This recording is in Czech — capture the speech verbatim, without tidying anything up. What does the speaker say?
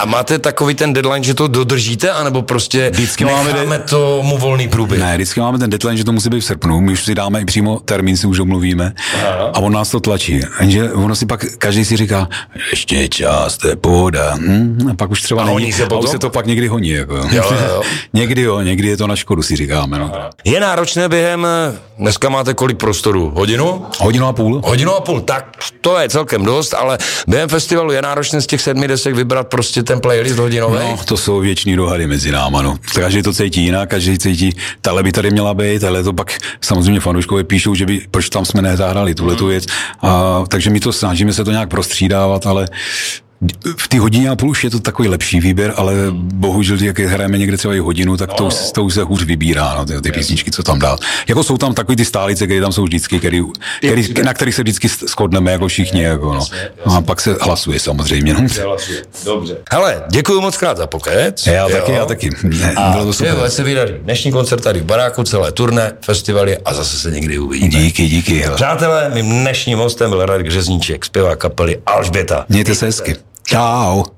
A máte takový ten deadline, že to dodržíte, anebo prostě vždycky necháme máme de... tomu volný průběh? Ne, vždycky máme ten deadline, že to musí být v srpnu. My už si dáme i přímo termín, si už omluvíme. Aha. A on nás to tlačí. Jenže ono si pak, každý si říká, ještě je čas, to je pohoda. Hm? A pak už třeba není. Se a už se to pak někdy honí. Jako. Jo, jo. někdy jo, někdy je to na škodu, si říkáme. No. Je náročné během, dneska máte kolik prostoru? Hodinu? Hodinu a půl. Hodinu a půl, tak to je celkem dost, ale během festivalu je náročné z těch sedmi desek vybrat prostě ten playlist hodinový? No, to jsou věčný dohady mezi náma, no. Každý to cítí jinak, každý cítí, tahle by tady měla být, ale to pak samozřejmě fanouškové píšou, že by, proč tam jsme nezahrali tuhle tu věc. A, takže my to snažíme se to nějak prostřídávat, ale v té hodině a půl už je to takový lepší výběr, ale bohužel, jak hrajeme někde třeba i hodinu, tak to, no, to už se hůř vybírá, no, ty, ty písničky, co tam dát. Jako jsou tam takový ty stálice, které tam jsou vždycky, který, který, na kterých se vždycky shodneme, jako všichni, jako, no. No a pak se hlasuje samozřejmě. No. Dobře. Hele, děkuji moc krát za pokec. Já taky, já taky. Ne, a bylo to super. Se vydaří dnešní koncert tady v baráku, celé turné, festivaly a zase se někdy uvidíme. Díky, díky. Hele. Přátelé, mým dnešním hostem byl Radek Řezníček, zpěvák kapely Alžběta. Mějte se hezky. Čau.